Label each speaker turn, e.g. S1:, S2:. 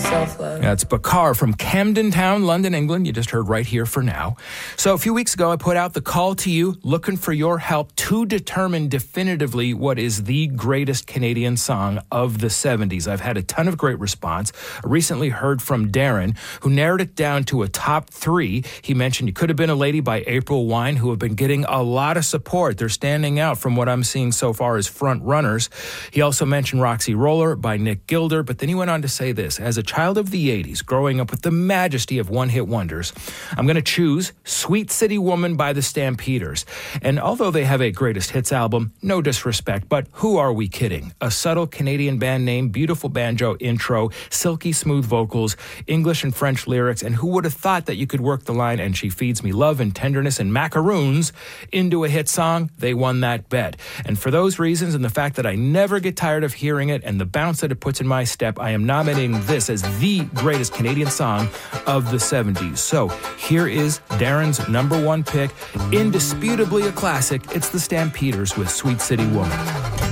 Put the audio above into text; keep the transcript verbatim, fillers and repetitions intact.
S1: self-love.
S2: That's Bakar from Camden Town, London, England. You just heard Right Here for Now. So a few weeks ago, I put out the call to you, looking for your help to determine definitively what is the greatest Canadian song of the seventies. I've had a ton of great response. I recently heard from Darren, who narrowed it down to a top three. He mentioned You Could Have Been a Lady by April Wine, who have been getting a lot of support. They're standing out from what I'm seeing so far as front runners. He also mentioned Roxy Roller by Nick Gilder, but then he went on to say this: as a child of the eighties, growing up with the majesty of one-hit wonders, I'm going to choose Sweet City Woman by the Stampeders. And although they have a greatest hits album, no disrespect, but who are we kidding? A subtle Canadian band name, beautiful banjo intro, silky smooth vocals, English and French lyrics, and who would have thought that you could work the line "and she feeds me love and tenderness and macaroons" into a hit song? They won that bet. And for those reasons and the fact that I never get tired of hearing it and the bounce that it puts in my step, I am nominating this as the greatest Canadian song of the seventies. So here is Darren's number one pick, indisputably a classic. It's the Stampeders with Sweet City Woman.